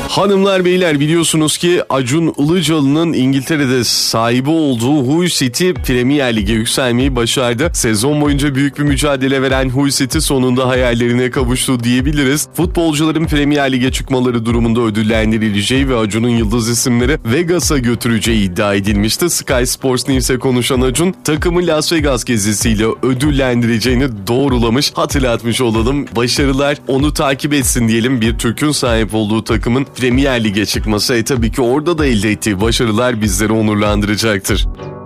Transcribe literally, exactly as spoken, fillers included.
Hanımlar beyler, biliyorsunuz ki Acun Ilıcalı'nın İngiltere'de sahibi olduğu Hull City Premier Lig'e yükselmeyi başardı. Sezon boyunca büyük bir mücadele veren Hull City sonunda hayallerine kavuştu diyebiliriz. Futbolcuların Premier Lig'e çıkmaları durumunda ödüllendirileceği ve Acun'un yıldız isimleri Vegas'a götüreceği iddia edilmişti. Sky Sports News'e konuşan Acun, takımı Las Vegas gezisiyle ödüllendireceğini doğrulamış, hatırlatmış olalım. Başarılar onu takip etsin diyelim. Bir Türk'ün sahip olduğu takımın Premier Lig'e çıkması, e tabii ki orada da elde ettiği başarılar bizleri onurlandıracaktır.